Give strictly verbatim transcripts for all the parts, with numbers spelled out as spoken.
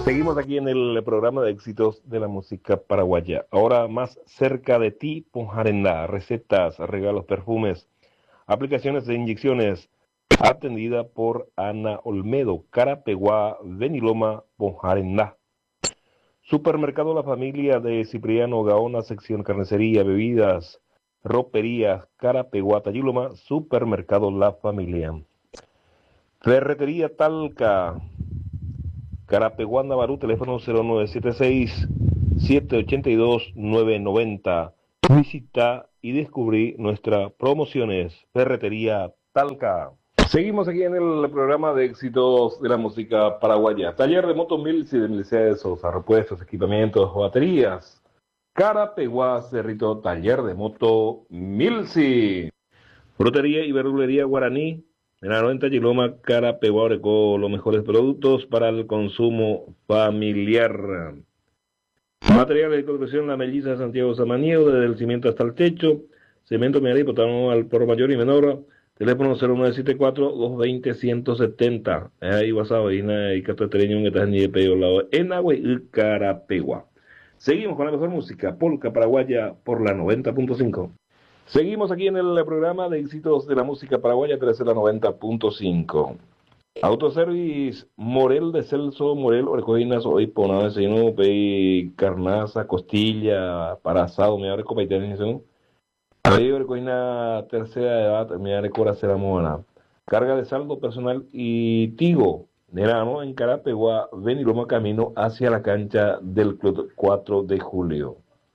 Seguimos aquí en el programa de éxitos de la música paraguaya. Ahora más cerca de ti, Ponjarendá. Recetas, regalos, perfumes, aplicaciones de inyecciones. Atendida por Ana Olmedo, Carapeguá, Beniloma, Ponjarendá. Supermercado La Familia de Cipriano Gaona, sección carnicería, bebidas, roperías, Carapeguá, Tayiloma, Supermercado La Familia. Ferretería Talca, Carapeguá, Navarú, teléfono cero nueve siete seis, siete ocho dos, nueve nueve cero. Visita y descubrí nuestras promociones. Ferretería Talca. Seguimos aquí en el programa de éxitos de la música paraguaya. Taller de moto Milsi de Mercedes, repuestos, equipamientos, baterías. Carapeguá, Cerrito, taller de moto Milsi. Frutería y verdulería Guaraní. En la noventa Yiloma, Carapeguá, Orecó, los mejores productos para el consumo familiar. Materiales de construcción, La Melliza de Santiago Samaniego, desde el cimiento hasta el techo. Cemento, mineral y potano al por mayor y menor. Teléfono cero nueve siete cuatro, dos dos cero, uno cero siete cero. Ahí WhatsApp, ahí y Catatereño, que está en Niepeo, lado en Agua y Carapeguá. Seguimos con la mejor música, polka paraguaya por la noventa punto cinco. Seguimos aquí en el programa de éxitos de la música paraguaya, tres de la noventa punto cinco. Autoservice Morel de Celso, Morel, Orecoinas, hoy ponado desayuno, pei carnaza, costilla, para asado, me abre copa y tenés, pei Orecoina tercera edad, me abre cora ceramona. Carga de saldo personal y Tigo, Nerano, en Carapeguá, Beniloma, camino hacia la cancha del Club cuatro de julio.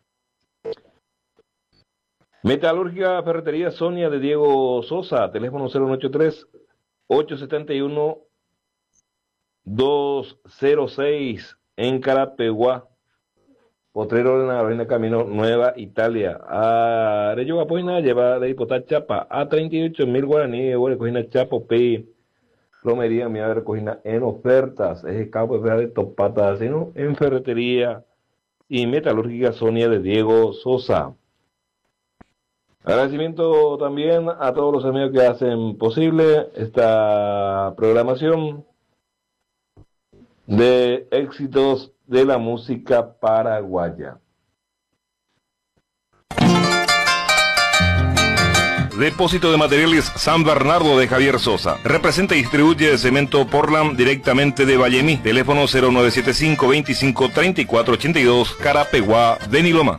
Metalúrgica Ferretería Sonia de Diego Sosa, teléfono cero nueve ocho tres, ocho siete uno, dos cero seis en Carapeguá. Potrero de la Avenida Camino Nueva Italia. A Reyo Apoina lleva de hipotar chapa a treinta y ocho mil guaraní, recogina chapo P. Plomería, mi recogina en ofertas. Es el campo de topata, sino en Ferretería y Metalúrgica Sonia de Diego Sosa. Agradecimiento también a todos los amigos que hacen posible esta programación de éxitos de la música paraguaya. Depósito de Materiales San Bernardo de Javier Sosa. Representa y distribuye cemento Portland directamente de Vallemí. Teléfono cero nueve siete cinco, veinticinco, treinta y cuatro ochenta y dos, Carapeguá, Beniloma.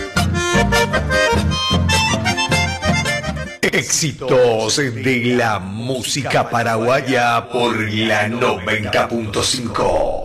Éxitos de la música paraguaya por la noventa punto cinco.